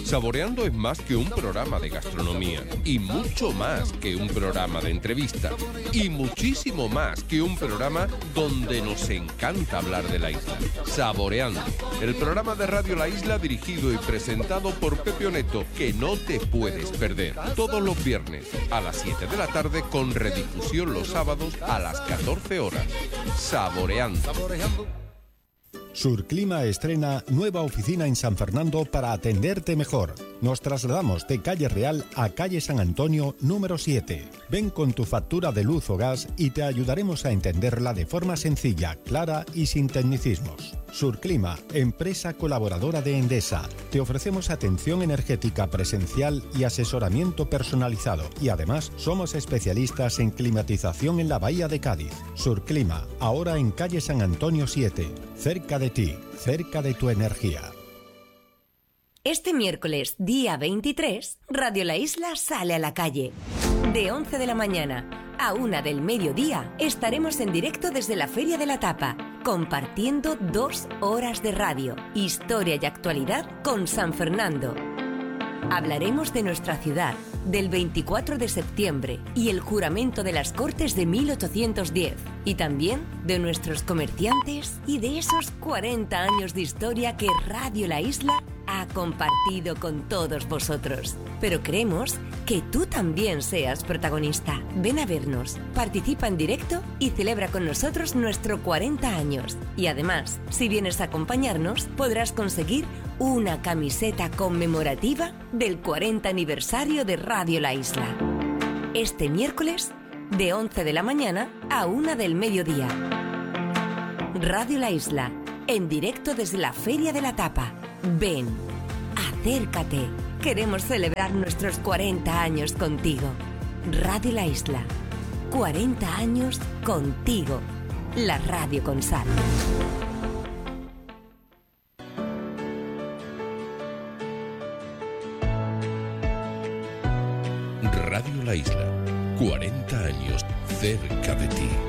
Saboreando es más que un programa de gastronomía y mucho más que un programa de entrevistas y muchísimo más que un programa donde nos encanta hablar de la isla. Saboreando, el programa de Radio La Isla dirigido y presentado por Pepe Oneto, que no te puedes perder. Todos los viernes a las 7 de la tarde con redifusión los sábados a las 14 horas. Saboreando. Surclima estrena nueva oficina en San Fernando para atenderte mejor. Nos trasladamos de Calle Real a Calle San Antonio número 7. Ven con tu factura de luz o gas y te ayudaremos a entenderla de forma sencilla, clara y sin tecnicismos. Surclima, empresa colaboradora de Endesa. Te ofrecemos atención energética presencial y asesoramiento personalizado. Y además, somos especialistas en climatización en la Bahía de Cádiz. Surclima, ahora en Calle San Antonio 7. Cerca de ti, cerca de tu energía. Este miércoles, día 23, Radio La Isla sale a la calle. De 11 de la mañana a 1 del mediodía estaremos en directo desde la Feria de la Tapa, compartiendo 2 horas de radio, historia y actualidad con San Fernando. Hablaremos de nuestra ciudad, del 24 de septiembre y el juramento de las Cortes de 1810, y también de nuestros comerciantes y de esos 40 años de historia que Radio La Isla ha compartido con todos vosotros. Pero queremos que tú también seas protagonista. Ven a vernos, participa en directo y celebra con nosotros nuestro 40 años. Y además, si vienes a acompañarnos, podrás conseguir una camiseta conmemorativa del 40 aniversario de Radio La Isla. Este miércoles, de 11 de la mañana a 1 del mediodía. Radio La Isla, en directo desde la Feria de la Tapa. Ven, acércate. Queremos celebrar nuestros 40 años contigo. Radio La Isla, 40 años contigo. La radio con sal. Radio La Isla, 40 años cerca de ti.